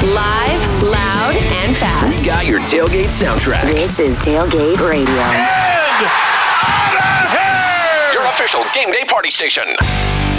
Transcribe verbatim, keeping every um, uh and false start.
Live, loud, and fast. We got your tailgate soundtrack. This is Tailgate Radio. And out of here! Your official game day party station.